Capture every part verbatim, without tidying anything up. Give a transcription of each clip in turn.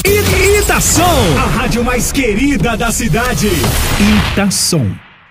Itação, a rádio mais querida da cidade. Itação.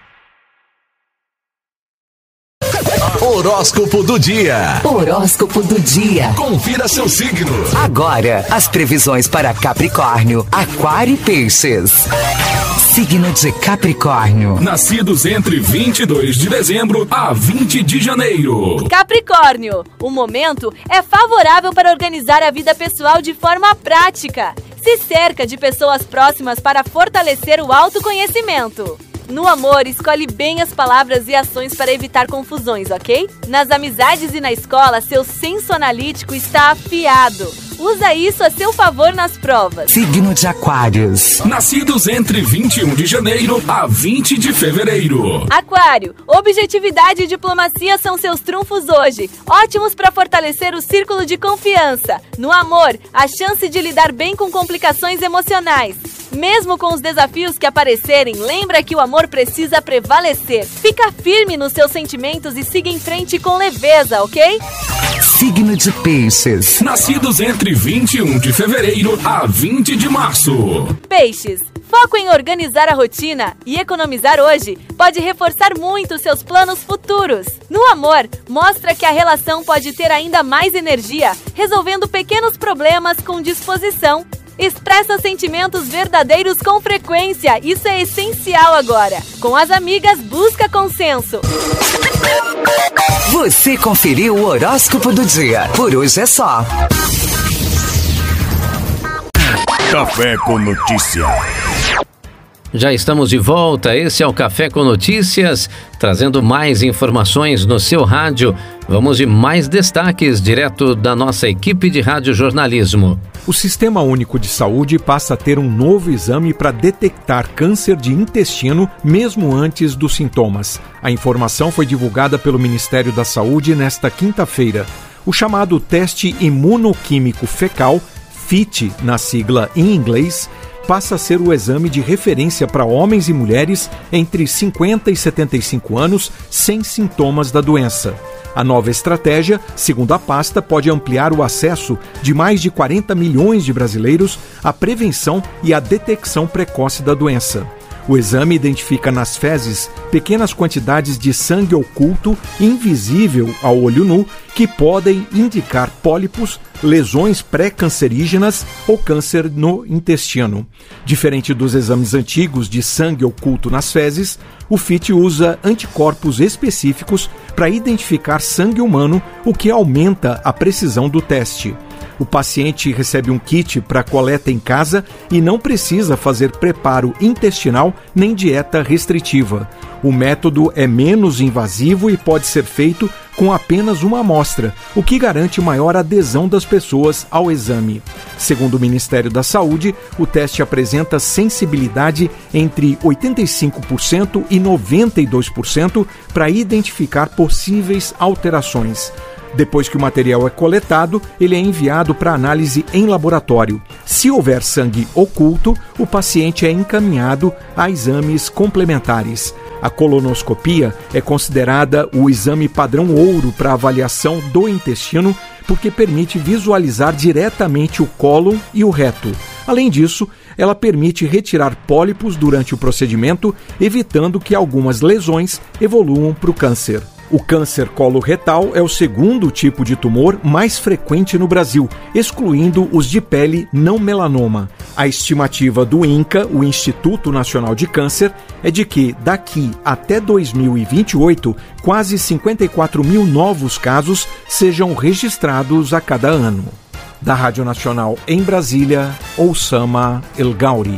Horóscopo do dia. Horóscopo do dia. Confira seu signo. Agora, as previsões para Capricórnio, Aquário e Peixes. Signo de Capricórnio. Nascidos entre vinte e dois de dezembro a vinte de janeiro. Capricórnio, o momento é favorável para organizar a vida pessoal de forma prática. Se cerca de pessoas próximas para fortalecer o autoconhecimento. No amor, escolhe bem as palavras e ações para evitar confusões, ok? Nas amizades e na escola, seu senso analítico está afiado. Usa isso a seu favor nas provas. Signo de Aquários. Nascidos entre vinte e um de janeiro a vinte de fevereiro. Aquário, objetividade e diplomacia são seus trunfos hoje. Ótimos para fortalecer o círculo de confiança. No amor, a chance de lidar bem com complicações emocionais. Mesmo com os desafios que aparecerem, lembra que o amor precisa prevalecer. Fica firme nos seus sentimentos e siga em frente com leveza, ok? Signo de Peixes. Nascidos entre vinte e um de fevereiro a vinte de março. Peixes, foco em organizar a rotina e economizar hoje pode reforçar muito seus planos futuros. No amor, mostra que a relação pode ter ainda mais energia, resolvendo pequenos problemas com disposição. Expressa sentimentos verdadeiros com frequência, isso é essencial agora. Com as amigas, busca consenso. Você conferiu o horóscopo do dia. Por hoje é só. Café com Notícia. Já estamos de volta, esse é o Café com Notícias, trazendo mais informações no seu rádio. Vamos de mais destaques direto da nossa equipe de radiojornalismo. O Sistema Único de Saúde passa a ter um novo exame para detectar câncer de intestino mesmo antes dos sintomas. A informação foi divulgada pelo Ministério da Saúde nesta quinta-feira. O chamado teste imunoquímico fecal, F I T na sigla em inglês, passa a ser o exame de referência para homens e mulheres entre cinquenta e setenta e cinco anos sem sintomas da doença. A nova estratégia, segundo a pasta, pode ampliar o acesso de mais de quarenta milhões de brasileiros à prevenção e à detecção precoce da doença. O exame identifica nas fezes pequenas quantidades de sangue oculto, invisível ao olho nu, que podem indicar pólipos, lesões pré-cancerígenas ou câncer no intestino. Diferente dos exames antigos de sangue oculto nas fezes, o F I T usa anticorpos específicos para identificar sangue humano, o que aumenta a precisão do teste. O paciente recebe um kit para coleta em casa e não precisa fazer preparo intestinal nem dieta restritiva. O método é menos invasivo e pode ser feito com apenas uma amostra, o que garante maior adesão das pessoas ao exame. Segundo o Ministério da Saúde, o teste apresenta sensibilidade entre oitenta e cinco por cento e noventa e dois por cento para identificar possíveis alterações. Depois que o material é coletado, ele é enviado para análise em laboratório. Se houver sangue oculto, o paciente é encaminhado a exames complementares. A colonoscopia é considerada o exame padrão ouro para avaliação do intestino, porque permite visualizar diretamente o cólon e o reto. Além disso, ela permite retirar pólipos durante o procedimento, evitando que algumas lesões evoluam para o câncer. O câncer coloretal é o segundo tipo de tumor mais frequente no Brasil, excluindo os de pele não melanoma. A estimativa do INCA, o Instituto Nacional de Câncer, é de que, daqui até dois mil e vinte e oito, quase cinquenta e quatro mil novos casos sejam registrados a cada ano. Da Rádio Nacional em Brasília, Oussama El Gauri.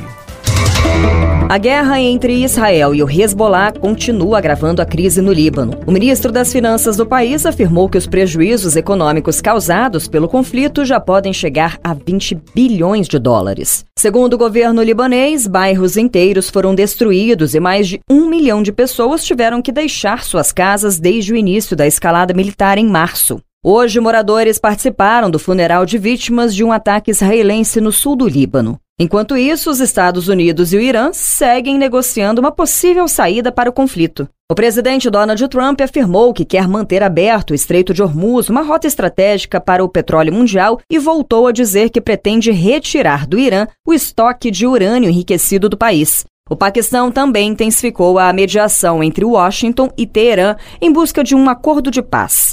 A guerra entre Israel e o Hezbollah continua agravando a crise no Líbano. O ministro das Finanças do país afirmou que os prejuízos econômicos causados pelo conflito já podem chegar a vinte bilhões de dólares. Segundo o governo libanês, bairros inteiros foram destruídos e mais de um milhão de pessoas tiveram que deixar suas casas desde o início da escalada militar em março. Hoje, moradores participaram do funeral de vítimas de um ataque israelense no sul do Líbano. Enquanto isso, os Estados Unidos e o Irã seguem negociando uma possível saída para o conflito. O presidente Donald Trump afirmou que quer manter aberto o Estreito de Hormuz, uma rota estratégica para o petróleo mundial, e voltou a dizer que pretende retirar do Irã o estoque de urânio enriquecido do país. O Paquistão também intensificou a mediação entre Washington e Teherã em busca de um acordo de paz.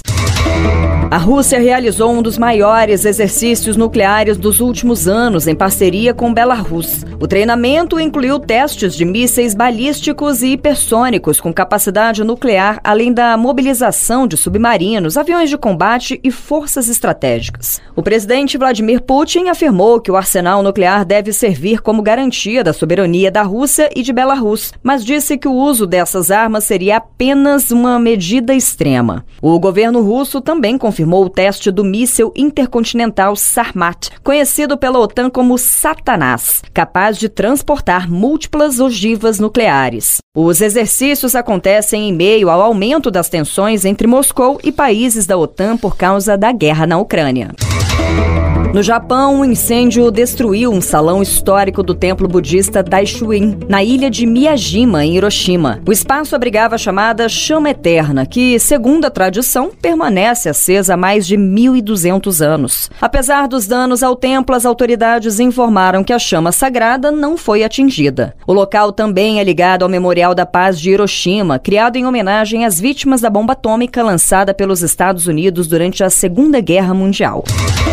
A Rússia realizou um dos maiores exercícios nucleares dos últimos anos em parceria com Belarus. O treinamento incluiu testes de mísseis balísticos e hipersônicos com capacidade nuclear, além da mobilização de submarinos, aviões de combate e forças estratégicas. O presidente Vladimir Putin afirmou que o arsenal nuclear deve servir como garantia da soberania da Rússia e de Belarus, mas disse que o uso dessas armas seria apenas uma medida extrema. O governo russo também confirmou o teste do míssil intercontinental Sarmat, conhecido pela OTAN como Satanás, capaz de transportar múltiplas ogivas nucleares. Os exercícios acontecem em meio ao aumento das tensões entre Moscou e países da OTAN por causa da guerra na Ucrânia. No Japão, um incêndio destruiu um salão histórico do templo budista Daishuin, na ilha de Miyajima, em Hiroshima. O espaço abrigava a chamada chama eterna, que, segundo a tradição, permanece acesa há mais de mil e duzentos anos. Apesar dos danos ao templo, as autoridades informaram que a chama sagrada não foi atingida. O local também é ligado ao Memorial da Paz de Hiroshima, criado em homenagem às vítimas da bomba atômica lançada pelos Estados Unidos durante a Segunda Guerra Mundial.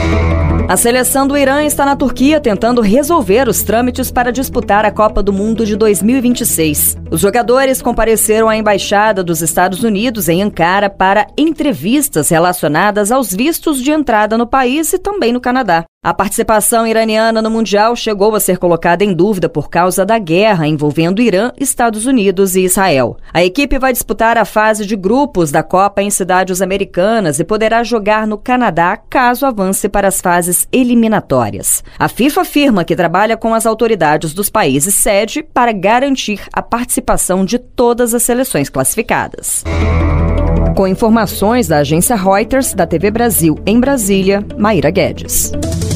A seleção do Irã está na Turquia tentando resolver os trâmites para disputar a Copa do Mundo de dois mil e vinte e seis. Os jogadores compareceram à Embaixada dos Estados Unidos em Ankara para entrevistas relacionadas aos vistos de entrada no país e também no Canadá. A participação iraniana no Mundial chegou a ser colocada em dúvida por causa da guerra envolvendo Irã, Estados Unidos e Israel. A equipe vai disputar a fase de grupos da Copa em cidades americanas e poderá jogar no Canadá caso avance para as fases eliminatórias. A FIFA afirma que trabalha com as autoridades dos países sede para garantir a participação de todas as seleções classificadas. Com informações da agência Reuters, da T V Brasil em Brasília, Maíra Guedes.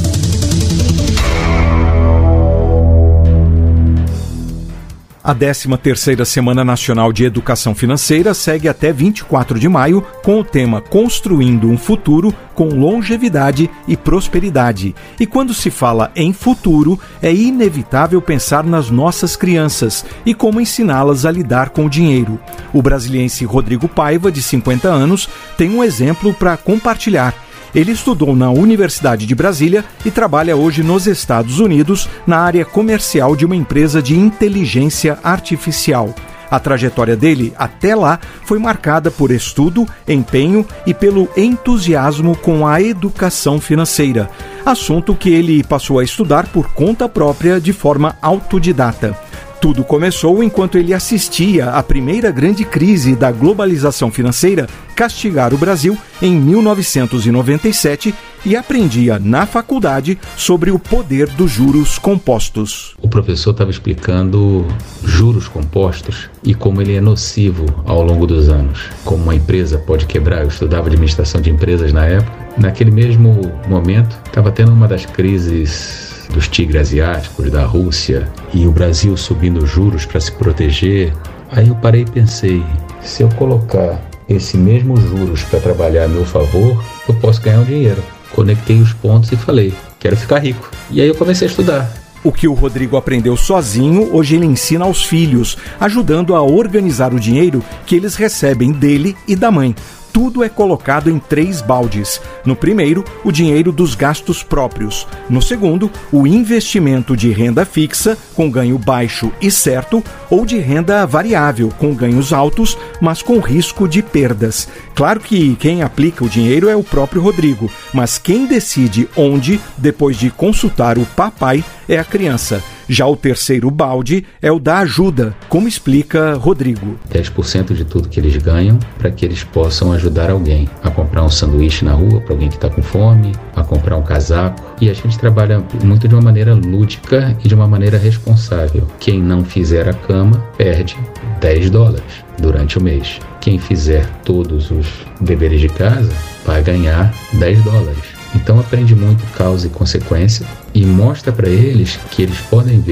A décima terceira Semana Nacional de Educação Financeira segue até vinte e quatro de maio com o tema Construindo um Futuro com Longevidade e Prosperidade. E quando se fala em futuro, é inevitável pensar nas nossas crianças e como ensiná-las a lidar com o dinheiro. O brasiliense Rodrigo Paiva, de cinquenta anos, tem um exemplo para compartilhar. Ele estudou na Universidade de Brasília e trabalha hoje nos Estados Unidos na área comercial de uma empresa de inteligência artificial. A trajetória dele até lá foi marcada por estudo, empenho e pelo entusiasmo com a educação financeira, assunto que ele passou a estudar por conta própria de forma autodidata. Tudo começou enquanto ele assistia à primeira grande crise da globalização financeira castigar o Brasil em mil novecentos e noventa e sete e aprendia na faculdade sobre o poder dos juros compostos. O professor estava explicando juros compostos e como ele é nocivo ao longo dos anos. Como uma empresa pode quebrar. Eu estudava administração de empresas na época. Naquele mesmo momento, estava tendo uma das crises dos tigres asiáticos, da Rússia, e o Brasil subindo juros para se proteger. Aí eu parei e pensei, se eu colocar esse mesmo juros para trabalhar a meu favor, eu posso ganhar um dinheiro. Conectei os pontos e falei, quero ficar rico. E aí eu comecei a estudar. O que o Rodrigo aprendeu sozinho, hoje ele ensina aos filhos, ajudando a organizar o dinheiro que eles recebem dele e da mãe. Tudo é colocado em três baldes. No primeiro, o dinheiro dos gastos próprios. No segundo, o investimento de renda fixa, com ganho baixo e certo, ou de renda variável, com ganhos altos, mas com risco de perdas. Claro que quem aplica o dinheiro é o próprio Rodrigo, mas quem decide onde, depois de consultar o papai, é a criança. Já o terceiro balde é o da ajuda, como explica Rodrigo. dez por cento de tudo que eles ganham para que eles possam ajudar alguém a comprar um sanduíche na rua para alguém que está com fome, a comprar um casaco. E a gente trabalha muito de uma maneira lúdica e de uma maneira responsável. Quem não fizer a cama perde dez dólares durante o mês. Quem fizer todos os deveres de casa vai ganhar dez dólares. Então aprende muito causa e consequência e mostra para eles que eles podem ver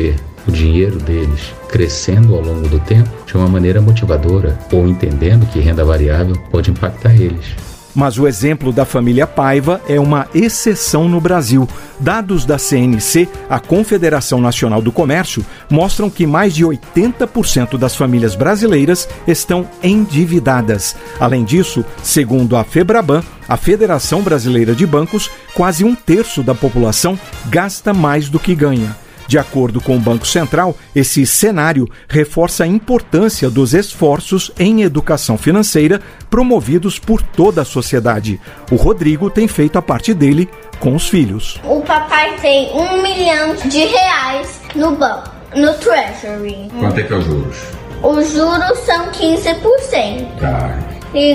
o dinheiro deles crescendo ao longo do tempo de uma maneira motivadora, ou entendendo que renda variável pode impactar eles. Mas o exemplo da família Paiva é uma exceção no Brasil. Dados da C N C, a Confederação Nacional do Comércio, mostram que mais de oitenta por cento das famílias brasileiras estão endividadas. Além disso, segundo a FEBRABAN, a Federação Brasileira de Bancos, quase um terço da população gasta mais do que ganha. De acordo com o Banco Central, esse cenário reforça a importância dos esforços em educação financeira promovidos por toda a sociedade. O Rodrigo tem feito a parte dele com os filhos. O papai tem um milhão de reais no banco, no Treasury. Quanto é que é os juros? Os juros são quinze por cento. Tá. E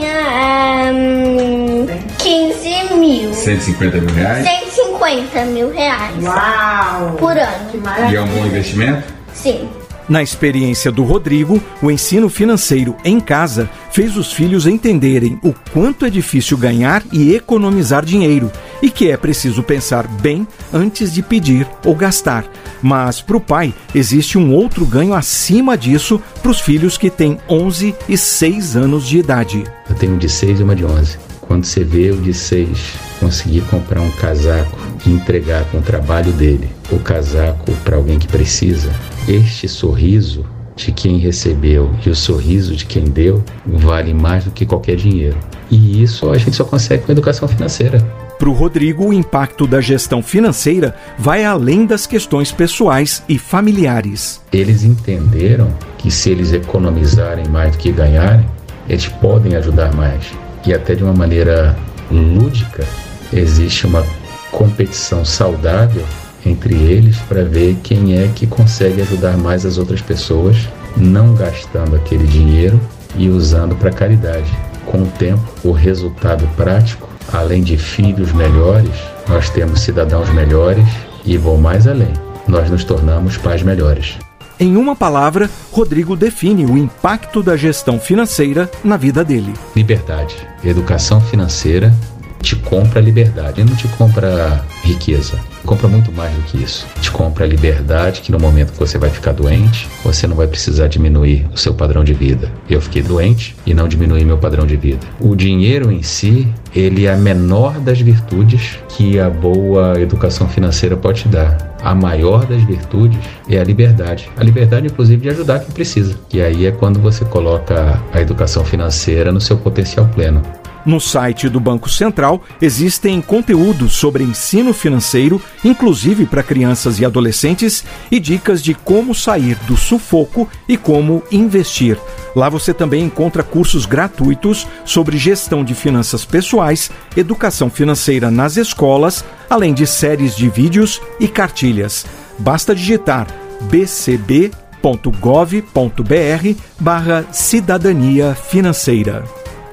ganha um, quinze mil. cento e cinquenta mil reais? cento e cinquenta mil reais. Uau! Por ano. E é um bom investimento? Sim. Na experiência do Rodrigo, o ensino financeiro em casa fez os filhos entenderem o quanto é difícil ganhar e economizar dinheiro e que é preciso pensar bem antes de pedir ou gastar. Mas para o pai, existe um outro ganho acima disso para os filhos que têm onze e seis anos de idade. Eu tenho um de seis e uma de onze. Quando você vê o de seis conseguir comprar um casaco e entregar com o trabalho dele o casaco para alguém que precisa, este sorriso de quem recebeu e o sorriso de quem deu vale mais do que qualquer dinheiro. E isso a gente só consegue com a educação financeira. Para o Rodrigo, o impacto da gestão financeira vai além das questões pessoais e familiares. Eles entenderam que se eles economizarem mais do que ganharem, eles podem ajudar mais. E até de uma maneira lúdica, existe uma competição saudável entre eles para ver quem é que consegue ajudar mais as outras pessoas, não gastando aquele dinheiro e usando para caridade. Com o tempo, o resultado prático, além de filhos melhores, nós temos cidadãos melhores e vou mais além, nós nos tornamos pais melhores. Em uma palavra, Rodrigo define o impacto da gestão financeira na vida dele. Liberdade. Educação financeira te compra liberdade, não te compra riqueza. Compra muito mais do que isso. Te compra a liberdade que no momento que você vai ficar doente, você não vai precisar diminuir o seu padrão de vida. Eu fiquei doente e não diminui meu padrão de vida. O dinheiro em si, ele é a menor das virtudes que a boa educação financeira pode te dar. A maior das virtudes é a liberdade. A liberdade, inclusive, de ajudar quem precisa. E aí é quando você coloca a educação financeira no seu potencial pleno. No site do Banco Central existem conteúdos sobre ensino financeiro, inclusive para crianças e adolescentes, e dicas de como sair do sufoco e como investir. Lá você também encontra cursos gratuitos sobre gestão de finanças pessoais, educação financeira nas escolas, além de séries de vídeos e cartilhas. Basta digitar b c b ponto gov ponto b r barra cidadania financeira.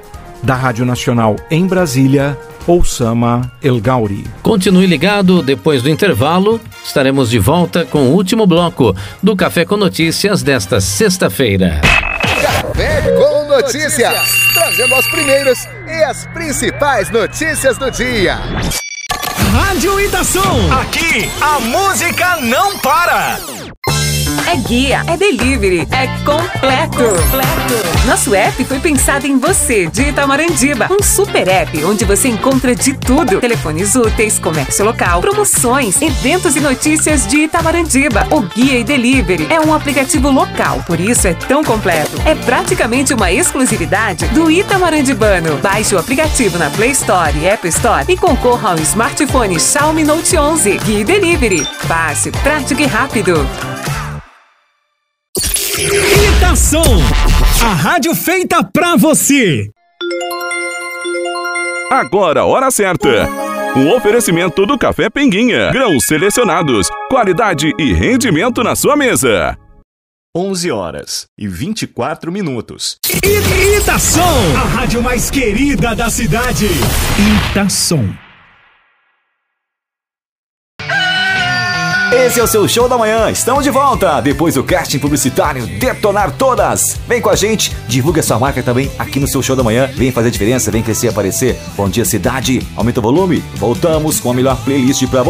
Da Rádio Nacional em Brasília, Oussama El Gauri. Continue ligado, depois do intervalo, estaremos de volta com o último bloco do Café com Notícias desta sexta-feira. Café com Notícias, trazendo as primeiras e as principais notícias do dia. Rádio Itação, aqui a música não para. É guia, é delivery, é completo. completo. Nosso app foi pensado em você, de Itamarandibá. Um super app onde você encontra de tudo. Telefones úteis, comércio local, promoções, eventos e notícias de Itamarandibá. O Guia e Delivery é um aplicativo local, por isso é tão completo. É praticamente uma exclusividade do itamarandibano. Baixe o aplicativo na Play Store e App Store e concorra ao smartphone Xiaomi Note onze. Guia e Delivery. Fácil, prático e rápido. Itação, a rádio feita pra você. Agora, hora certa. Um oferecimento do Café Pinguinha. Grãos selecionados, qualidade e rendimento na sua mesa. onze horas e vinte e quatro minutos. Itação, a rádio mais querida da cidade. Itação. Esse é o seu Show da Manhã, estamos de volta, depois do casting publicitário Detonar Todas. Vem com a gente, divulgue a sua marca também aqui no seu Show da Manhã, vem fazer diferença, vem crescer e aparecer. Bom dia cidade, aumenta o volume, voltamos com a melhor playlist pra você.